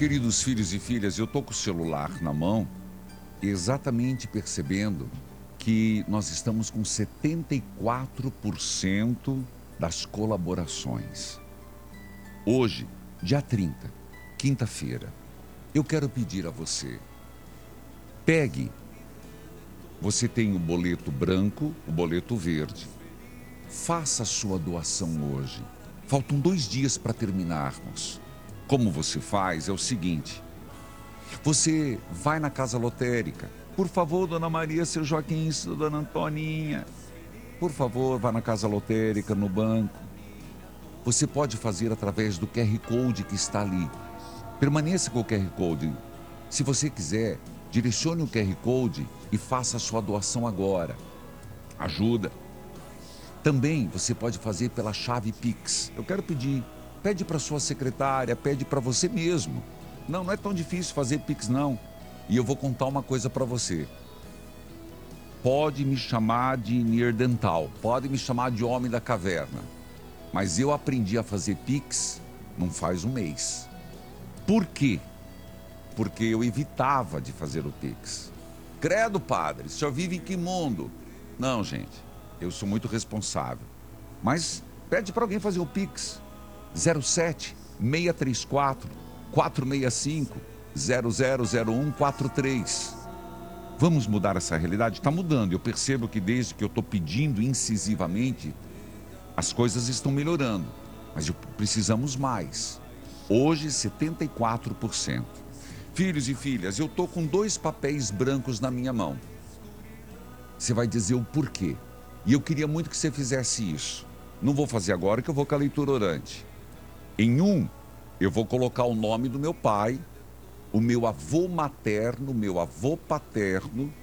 Queridos filhos e filhas, eu estou com o celular na mão, exatamente percebendo que nós estamos com 74% das colaborações. Hoje, dia 30, quinta-feira, eu quero pedir a você, pegue, você tem o boleto branco, o boleto verde. Faça a sua doação hoje. Faltam 2 dias para terminarmos. Como você faz é o seguinte: você vai na casa lotérica. Por favor, Dona Maria, seu Joaquim, Dona Antoninha. Por favor, vá na casa lotérica, no banco. Você pode fazer através do QR Code que está ali. Permaneça com o QR Code. Se você quiser, direcione o QR Code e faça a sua doação agora. Ajuda. Também você pode fazer pela chave Pix. Eu quero pedir, pede para sua secretária, pede para você mesmo. Não é tão difícil fazer Pix não. E eu vou contar uma coisa para você. Pode me chamar de Neandertal, pode me chamar de Homem da Caverna. Mas eu aprendi a fazer Pix não faz um mês. Por quê? Porque eu evitava de fazer o Pix. Credo, padre, o senhor vive em que mundo? Não, gente, eu sou muito responsável. Mas pede para alguém fazer o Pix. 07 634 465 000143. Vamos mudar essa realidade? Está mudando. Eu percebo que desde que eu estou pedindo incisivamente, as coisas estão melhorando. Mas precisamos mais. Hoje, 74%. Filhos e filhas, eu estou com 2 papéis brancos na minha mão. Você vai dizer o porquê. E eu queria muito que você fizesse isso. Não vou fazer agora, que eu vou com a leitura orante. Em um, eu vou colocar o nome do meu pai, o meu avô materno, o meu avô paterno,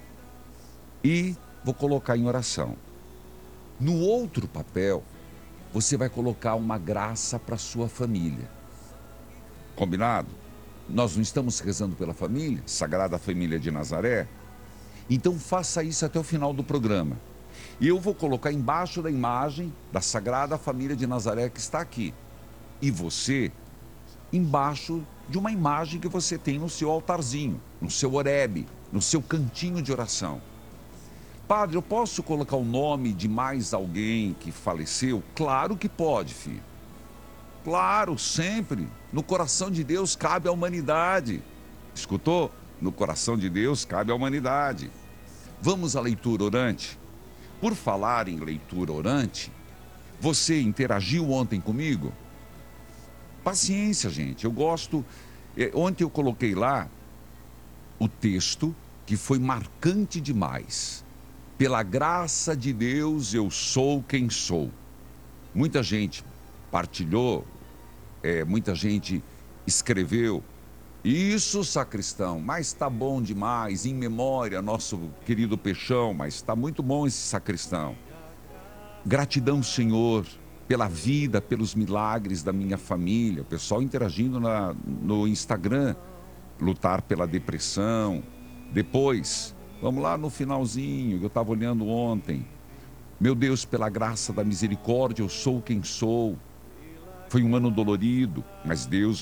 e vou colocar em oração. No outro papel, você vai colocar uma graça para sua família. Combinado? Nós não estamos rezando pela família, Sagrada Família de Nazaré? Então faça isso até o final do programa. E eu vou colocar embaixo da imagem da Sagrada Família de Nazaré que está aqui. E você, embaixo de uma imagem que você tem no seu altarzinho, no seu oreb, no seu cantinho de oração. Padre, eu posso colocar o nome de mais alguém que faleceu? Claro que pode, filho. Claro, sempre. No coração de Deus cabe a humanidade. Escutou? No coração de Deus cabe a humanidade. Vamos à leitura orante? Por falar em leitura orante, você interagiu ontem comigo? Paciência, gente, eu gosto. Ontem eu coloquei lá o texto que foi marcante demais. Pela graça de Deus eu sou quem sou. Muita gente partilhou, muita gente escreveu. Isso, sacristão, mas está bom demais, em memória, nosso querido Peixão, mas está muito bom esse sacristão. Gratidão, Senhor, pela vida, pelos milagres da minha família, o pessoal interagindo no Instagram, lutar pela depressão. Depois, vamos lá no finalzinho, eu estava olhando ontem. Meu Deus, pela graça da misericórdia, eu sou quem sou. Foi um ano dolorido, mas Deus